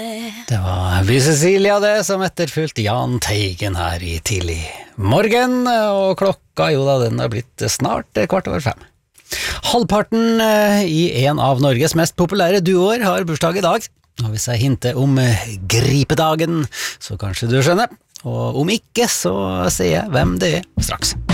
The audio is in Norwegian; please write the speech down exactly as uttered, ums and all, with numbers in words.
Det var By Cecilia det som etterfulgte Jahn Teigen her i tidlig morgen, og klokka jo da den har blitt snart kvart over fem. Halvparten i en av Norges mest populære duoer har bursdag i dag, og hvis jeg hinter om gripedagen, så kanskje du skjønner, og om ikke så sier jeg hvem det er straks.